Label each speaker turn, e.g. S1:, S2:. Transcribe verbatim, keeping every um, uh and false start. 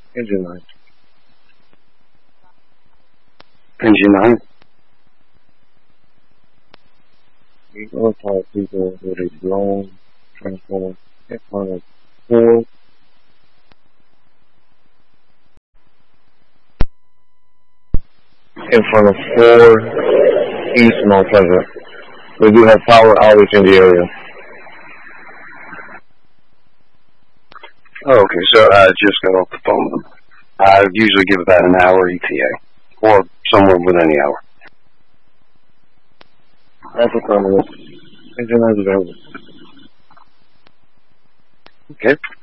S1: Engine nine.
S2: Engine nine.
S1: Eagle type people with a drone transformer in front of four. In front of four East Mount Pleasant. We do have power outage in the area.
S2: Oh, okay, so I just got off the phone. I usually give about an hour E T A, or somewhere within the hour.
S1: That's affirmative. Engine nine is available.
S2: Okay.